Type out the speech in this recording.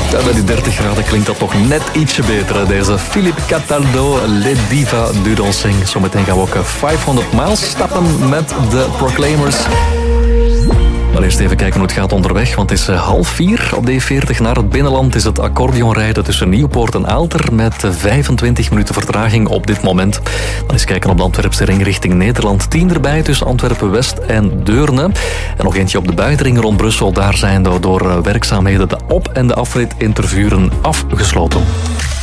Ja, bij die 30 graden klinkt dat toch net ietsje beter. Hè? Deze Philippe Cataldo, Le Diva du Dancing. Zometeen gaan we ook 500 miles stappen met de Proclaimers. Maar eerst even kijken hoe het gaat onderweg, want het is 3:30 op de E40 naar het binnenland. Is het accordeonrijden tussen Nieuwpoort en Aalter met 25 minuten vertraging op dit moment. Dan eens kijken op de Antwerpse ring richting Nederland. 10 erbij tussen Antwerpen-West en Deurne. En nog eentje op de buitenring rond Brussel. Daar zijn door werkzaamheden de op- en de afrit in Tervuren afgesloten.